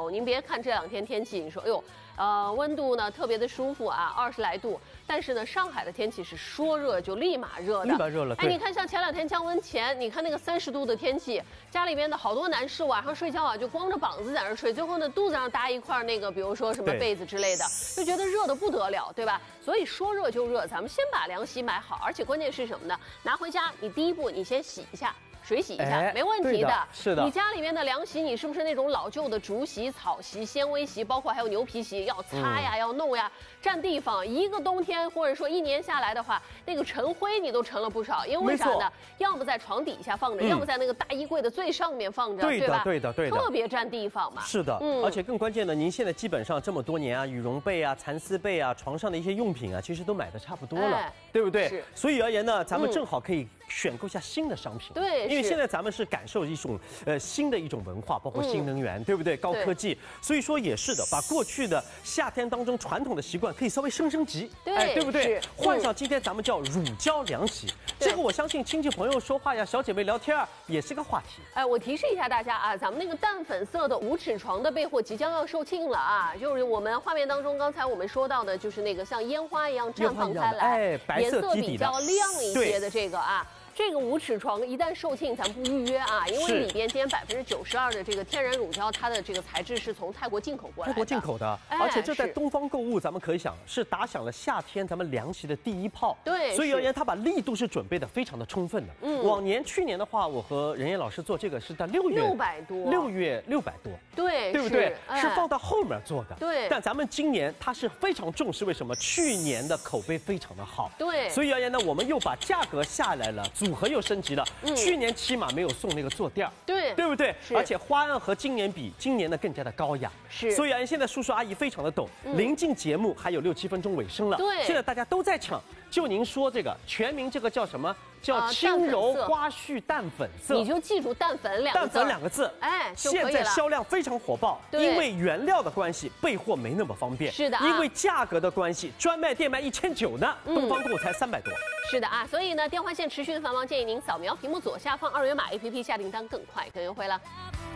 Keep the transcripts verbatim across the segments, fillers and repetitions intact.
哦。您别看这两天天气，你说，哎呦，呃，温度呢特别的舒服啊，二十来度。但是呢，上海的天气是说热就立马热的， 立马热了。 哎，你看像前两天降温前，你看那个三十度的天气，家里边的好多男士晚上睡觉啊，就光着膀子在那睡，最后呢肚子上搭一块那个，比如说什么被子之类的，就觉得热的不得了，对吧？所以说热就热，咱们先把凉席买好，而且关键是什么呢？拿回家，你第一步你先洗一下。水洗一下、哎、没问题的， 是的。 你家里面的凉席，你是不是那种老旧的竹席、草席、纤维席，包括还有牛皮席，要擦呀，嗯、要弄呀，占地方。一个冬天或者说一年下来的话，那个尘灰你都尘了不少。因为啥呢？要么在床底下放着，嗯、要么在那个大衣柜的最上面放着， 对吧？ 对的，对的， 特别占地方嘛。 是的，嗯，而且更关键的，您现在基本上这么多年啊，羽绒被啊、蚕丝被啊、床上的一些用品啊，其实都买的差不多了，哎、对不对？是。所以而言呢，咱们正好可以选购一下新的商品。 对、嗯， 因为现在咱们是感受一种呃新的一种文化，包括新能源，嗯、对不对？高科技，所以说也是的，把过去的夏天当中传统的习惯可以稍微升升级， 对， 哎，对不对？换上嗯、 今天咱们叫乳胶凉席，这个我相信亲戚朋友说话呀，小姐妹聊天啊，也是个话题。 哎，我提示一下大家啊，咱们那个淡粉色的无齿床的被货即将要售罄了啊，就是我们画面当中刚才我们说到的，就是那个像烟花一样绽放开来， 哎，白色颜色比较亮一些的这个啊。这个无齿床一旦售罄，咱不预约啊，因为里边今天百分之九十二的这个天然乳胶，它的这个材质是从泰国进口过来的。 泰国进口的，哎、而且这在东方购物，咱们可以想是打响了夏天咱们凉席的第一炮。 对， 所以而言，它把力度是准备的非常的充分的。嗯，往年去年的话，我和任烨老师做这个是在六月六百多， 六月六百多， 对， 对不对？ 是, 是放到后面做的。 对， 但咱们今年它是非常重视，为什么？去年的口碑非常的好。 对， 所以而言呢，我们又把价格下来了，组合又升级了。 嗯、 去年起码没有送那个坐垫， 对， 对不对？而且花样和今年比，今年呢更加的高雅。 是， 所以啊，现在叔叔阿姨非常的懂。嗯、临近节目还有六七分钟尾声了， 对， 现在大家都在抢。就您说这个全名，这个叫什么？叫轻柔花絮淡粉色， 你就记住淡粉两个字。 淡粉两个字， 哎， 现在销量非常火爆，因为原料的关系，备货没那么方便。 是的， 因为价格的关系，专卖店卖一千九呢，东方购物才三百多。 是的啊，所以呢，电话线持续的繁忙，建议您扫描屏幕左下方二维码 A P P 下订单，更快更优惠了。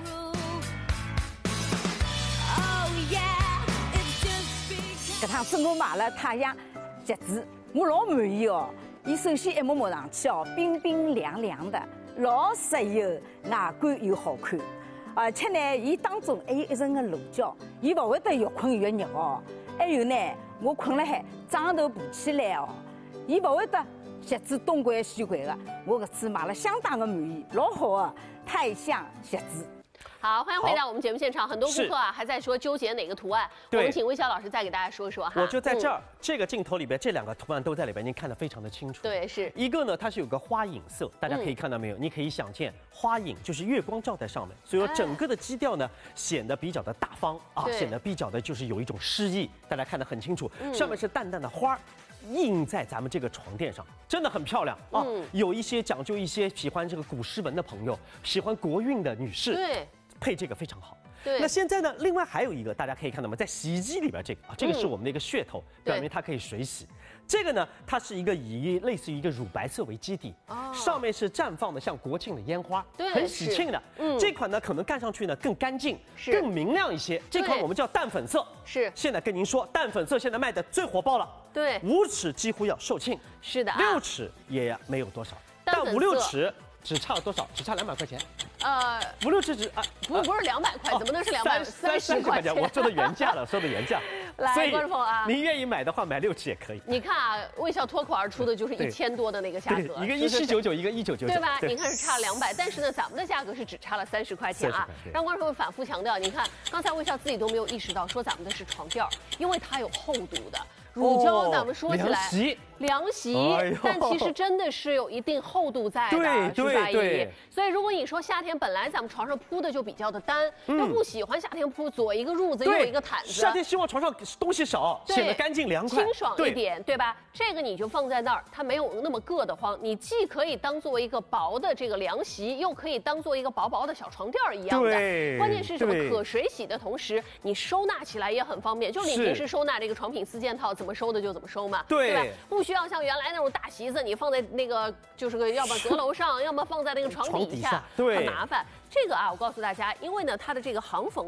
搿趟子我买了太阳夹子，我老满意哦。伊首先一摸摸上去哦，冰冰凉凉的，老实用，外观又好看。而且呢，伊当中还有一层个乳胶，伊勿会得越困越热哦。还有呢，我困了海，枕头爬起来哦，伊勿会得夹子东拐西拐的。我搿次买了相当的满意，老好啊，太香夹子。 好，欢迎回到我们节目现场。很多顾客啊还在说纠结哪个图案，我们请魏潇老师再给大家说说哈。 我就在这儿，嗯、这个镜头里边，这两个图案都在里边，您看得非常的清楚。 对，是一个呢，它是有个花影色，大家可以看到没有？嗯、你可以想见花影就是月光照在上面，所以说整个的基调呢显得比较的大方啊，显得比较的就是有一种诗意，大家看得很清楚。嗯、上面是淡淡的花。印在咱们这个床垫上，真的很漂亮啊！嗯、有一些讲究一些喜欢这个古诗文的朋友，喜欢国韵的女士， 对， 配这个非常好。 对， 那现在呢，另外还有一个，大家可以看到吗？在洗衣机里边这个啊，这个是我们的一个噱头，嗯、表明它可以水洗。这个呢，它是一个以类似于一个乳白色为基底，哦、上面是绽放的像国庆的烟花， 对， 很喜庆的。嗯，这款呢可能盖上去呢更干净，更明亮一些。这款我们叫淡粉色， 是。 现在跟您说，淡粉色现在卖的最火爆了。 对， 五尺几乎要售罄， 是的、啊， 六尺也没有多少，但五六尺只差了多少？只差两百块钱。呃，五六尺只啊， 不不是两百块，怎么能是两百三十块钱？ 我说的原价了，说的原价。 来，观众朋友啊， 您愿意买的话，买六尺也可以。 你看啊，魏笑脱口而出的就是一千多的那个价格， 一个一七九九，一个一九九九， 对吧？你看是差了两百，但是呢，咱们的价格是只差了三十块钱啊。让观众朋友反复强调，你看刚才魏笑自己都没有意识到，说咱们的是床垫，因为它有厚度的。乳胶咱们说起来， 凉席， 凉席，但其实真的是有一定厚度在的， 对对对。 所以如果你说夏天本来咱们床上铺的就比较的单，又不喜欢夏天铺左一个褥子右一个毯子， 夏天希望床上东西少，显得干净凉快、 清爽一点，对吧？这个你就放在那儿，它没有那么硌得慌，你既可以当做一个薄的这个凉席，又可以当做一个薄薄的小床垫一样的。关键是什么？可水洗的同时，你收纳起来也很方便，就是你平时收纳这个床品四件套，怎么收的就怎么收嘛， 对吧？不需要像原来那种大席子，你放在那个就是个，要么阁楼上，要么放在那个床底下， 对， 很麻烦。这个啊，我告诉大家，因为呢，它的这个行缝啊，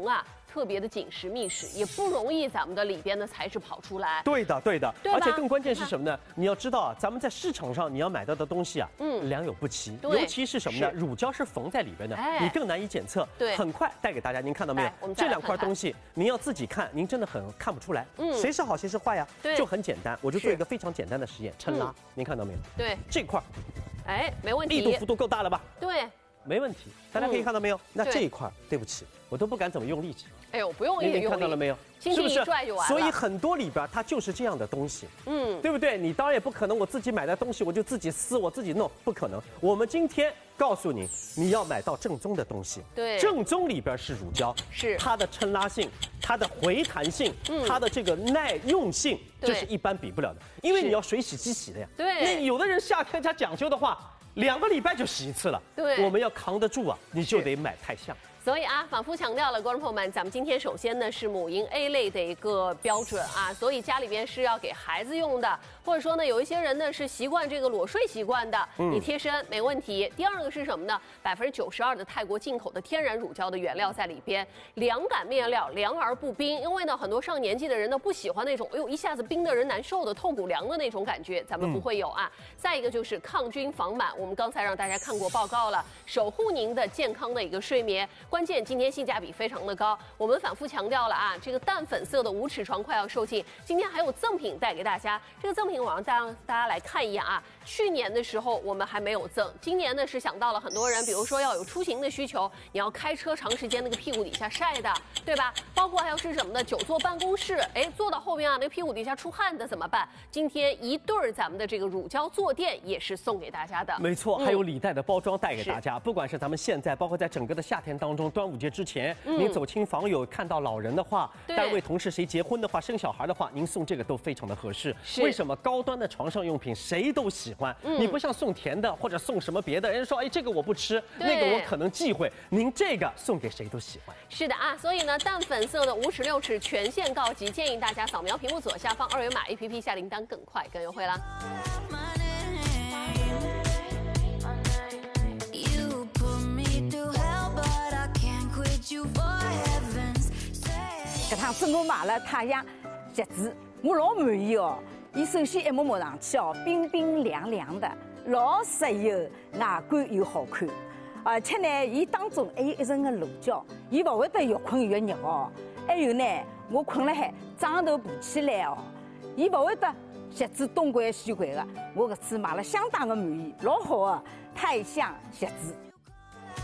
特别的紧实密实，也不容易咱们的里边的材质跑出来。 对的，对的， 对吧而且更关键是什么呢？你要知道啊，咱们在市场上你要买到的东西啊，嗯，良莠不齐， 对尤其是什么呢？ 是乳胶是缝在里边的， 哎你更难以检测。 对很快带给大家，您看到没有来我们？再这两来看看块东西您要自己看，您真的很看不出来， 嗯谁是好谁是坏呀？ 对就很简单，我就做是一个非常简单的实验，抻拉嗯， 您看到没有？ 对， 这块哎，没问题。 力度幅度够大了吧？ 对， 没问题，大家可以看到没有？那对这一块，对不起，我都不敢怎么用力气。 哎呦，不用你你也用力， 看到了没有？ 轻轻一拽就完了。 所以很多里边它就是这样的东西， 嗯， 对不对？你当然也不可能我自己买的东西我就自己撕我自己弄，不可能。我们今天告诉你，你要买到正宗的东西。 对正宗里边是乳胶， 是它的抻拉性、它的回弹性、 嗯它的这个耐用性， 对这是一般比不了的。因为是你要水洗机洗的呀。 对那有的人夏天他讲究的话，两个礼拜就洗一次了。 对我们要扛得住啊，你就是得买太像。 所以啊，反复强调了，观众朋友们，咱们今天首先呢是母婴 A 类的一个标准啊，所以家里边是要给孩子用的，或者说呢，有一些人呢是习惯这个裸睡习惯的， 嗯你贴身没问题。第二个是什么呢？百分之九十二的泰国进口的天然乳胶的原料在里边，凉感面料，凉而不冰。因为呢，很多上年纪的人呢不喜欢那种，哎呦一下子冰的人难受的透骨凉的那种感觉，咱们不会有啊。再一个就是抗菌防螨，我们刚才让大家看过报告了，守护您的健康的一个睡眠。关键今天性价比非常的高，我们反复强调了啊，这个淡粉色的无齿床快要售罄，今天还有赠品带给大家。这个赠品我让大家大家来看一眼啊，去年的时候我们还没有赠，今年呢是想到了很多人，比如说要有出行的需求，你要开车长时间那个屁股底下晒的，对吧？包括还有是什么呢？久坐办公室，哎，坐到后边啊，那个屁股底下出汗的怎么办？今天一对儿咱们的这个乳胶坐垫也是送给大家的， 没错， 嗯还有礼袋的包装带给大家。不管是咱们现在，包括在整个的夏天当中，端午节之前，您走亲访友看到老人的话， 对单位同事谁结婚的话，生小孩的话，您送这个都非常的合适。 是为什么高端的床上用品谁都喜欢？你不像送甜的或者送什么别的，人家说哎这个我不吃， 对那个我可能忌讳，您这个送给谁都喜欢。 是的啊，所以呢，淡粉色的五尺六尺全线告急，建议大家扫描屏幕左下方二维码 A P P 下订单，更快更优惠啦。 搿趟子我买了太阳鞋子，我老满意哦。伊首先一摸摸上去哦，冰冰凉凉的，老实用，外观又好看。而且呢，伊当中还有一层个乳胶，伊勿会得越困越热哦。还有呢，我困了海，枕头爬起来哦，伊勿会得鞋子东拐西拐的。我搿次买了相当的满意，老好的泰象鞋子。